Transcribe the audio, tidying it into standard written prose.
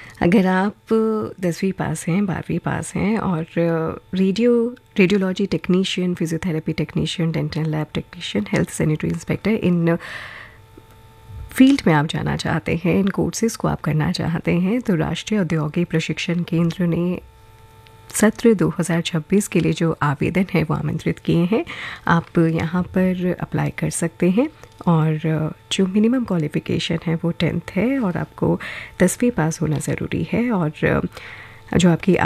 अगर आप 10वीं पास हैं, 12वीं पास हैं और radiology technician, physiotherapy technician, dental lab technician, health sanitary inspector, इन फील्ड में आप जाना चाहते हैं, इन कोर्सेज़ को आप करना चाहते हैं, तो राष्ट्रीय औद्योगिक प्रशिक्षण केंद्र ने सत्र 2026 के लिए जो आवेदन है वो आमंत्रित किए हैं। आप यहाँ पर अप्लाई कर सकते हैं और जो मिनिमम क्वालिफ़िकेशन है वो 10th है और आपको 10वीं पास होना ज़रूरी है और जो आपकी